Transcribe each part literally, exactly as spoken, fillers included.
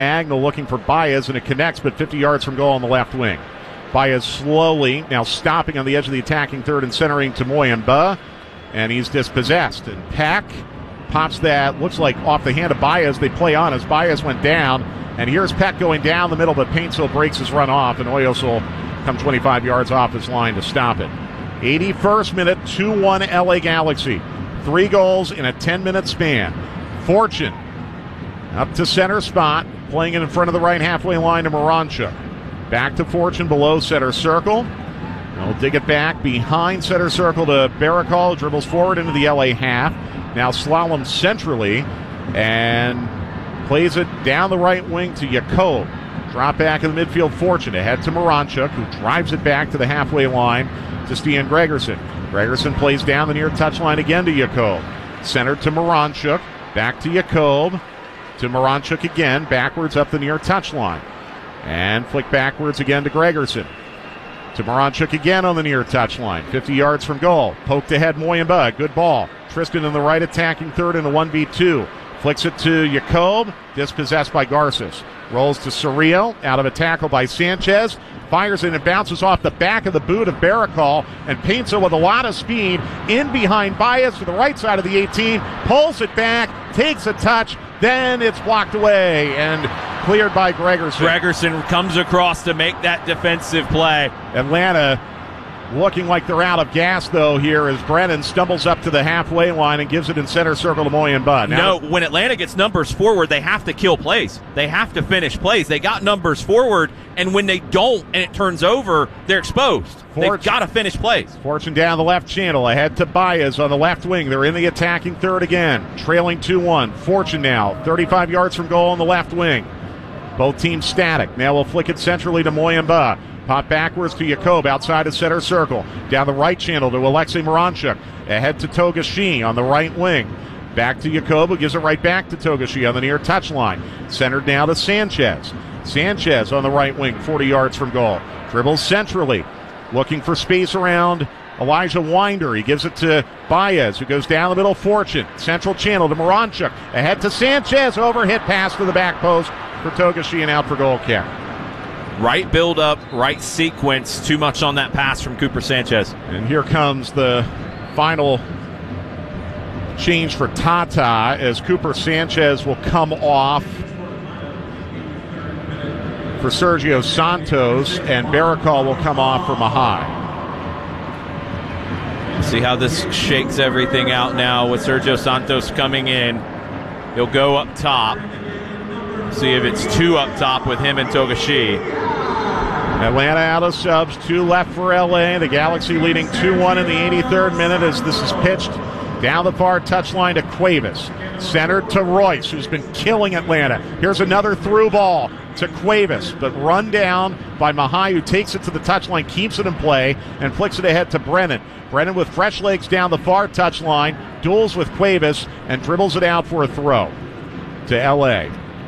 Diagonal looking for Baez, and it connects, but fifty yards from goal on the left wing. Baez slowly, now stopping on the edge of the attacking third and centering to Muyemba, and he's dispossessed. And Peck pops that, looks like off the hand of Baez. They play on as Baez went down, and here's Peck going down the middle, but Paintsville breaks his run off, and Hoyos will come twenty-five yards off his line to stop it. eighty-first minute, two one L A Galaxy. Three goals in a ten-minute span. Fortune up to center spot, playing it in front of the right halfway line to Moranchuk. Back to Fortune below center circle. They'll dig it back behind center circle to Barakal, dribbles forward into the L A half. Now slalom centrally and plays it down the right wing to Yacob. Drop back in the midfield, Fortune ahead to Moranchuk, who drives it back to the halfway line to Stian Gregerson. Gregerson plays down the near touchline again to Yacob. Centered to Moranchuk, back to Yacob. To Moranchuk again, backwards up the near touchline. And flick backwards again to Gregerson. To Moranchuk again on the near touchline. fifty yards from goal. Poked ahead Muyemba. Good ball. Tristan in the right attacking third in a one v two. Flicks it to Yacob. Dispossessed by Garces. Rolls to Surreal. Out of a tackle by Sanchez. Fires it and bounces off the back of the boot of Barakal. And paints it with a lot of speed. In behind Baez to the right side of the eighteen. Pulls it back. Takes a touch. Then it's blocked away and cleared by Gregerson. Gregerson comes across to make that defensive play. Atlanta looking like they're out of gas, though, here as Brennan stumbles up to the halfway line and gives it in center circle to Muyemba. No, when Atlanta gets numbers forward, they have to kill plays. They have to finish plays. They got numbers forward, and when they don't and it turns over, they're exposed. Fortune, They've got to finish plays. Fortune down the left channel, ahead to Baez on the left wing. They're in the attacking third again, trailing two one. Fortune now, thirty-five yards from goal on the left wing. Both teams static. Now we'll flick it centrally to Muyemba. Pop backwards to Yacob outside of center circle. Down the right channel to Alexei Moranchuk. Ahead to Togashi on the right wing. Back to Yacob, who gives it right back to Togashi on the near touchline. Centered now to Sanchez. Sanchez on the right wing, forty yards from goal. Dribbles centrally. Looking for space around Elijah Winder. He gives it to Baez, who goes down the middle. Fortune. Central channel to Moranchuk. Ahead to Sanchez. Overhit pass to the back post for Togashi and out for goal kick. Right build up, right sequence. Too much on that pass from Cooper Sanchez. And here comes the final change for Tata as Cooper Sanchez will come off for Sergio Santos, and Barakal will come off for Mahai. See how this shakes everything out now with Sergio Santos coming in. He'll go up top. See if it's two up top with him and Togashi. Atlanta out of subs, two left for L A. The Galaxy leading two one in the eighty-third minute as this is pitched down the far touchline to Cuevas. Centered to Royce, who's been killing Atlanta. Here's another through ball to Cuevas, but run down by Mahai, who takes it to the touchline, keeps it in play, and flicks it ahead to Brennan. Brennan with fresh legs down the far touchline, duels with Cuevas, and dribbles it out for a throw to L A.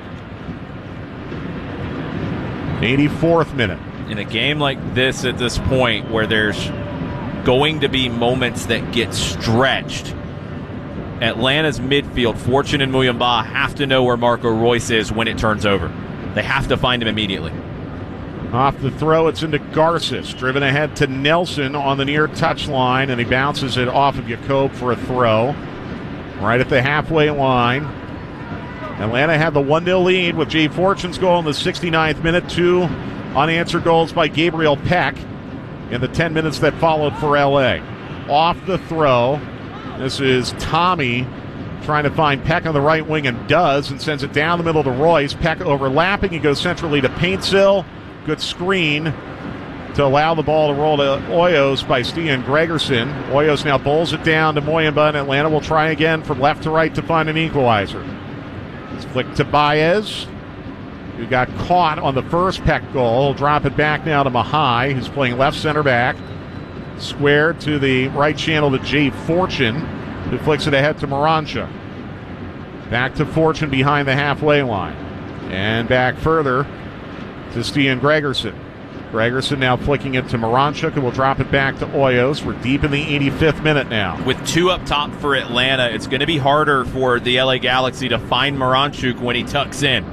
eighty-fourth minute. In a game like this at this point where there's going to be moments that get stretched, Atlanta's midfield, Fortune and Muyemba, have to know where Marco Royce is when it turns over. They have to find him immediately. Off the throw, it's into Garces. Driven ahead to Nelson on the near touchline, and he bounces it off of Yacob for a throw. Right at the halfway line. Atlanta had the one nil lead with Jay Fortune's goal in the sixty-ninth minute. Two unanswered goals by Gabriel Peck in the ten minutes that followed for L A. Off the throw, this is Tommy trying to find Peck on the right wing, and does, and sends it down the middle to Royce. Peck overlapping. He goes centrally to Paintsill. Good screen to allow the ball to roll to Hoyos by Stian Gregerson. Hoyos now bowls it down to Muyemba, and Atlanta will try again from left to right to find an equalizer. It's flicked to Baez, who got caught on the first Peck goal. He'll drop it back now to Mahai, who's playing left center back. Squared to the right channel to Jay Fortune, who flicks it ahead to Moranchuk. Back to Fortune behind the halfway line. And back further to Stian Gregerson. Gregerson now flicking it to Moranchuk, and will drop it back to Hoyos. We're deep in the eighty-fifth minute now. With two up top for Atlanta, it's going to be harder for the L A Galaxy to find Moranchuk when he tucks in.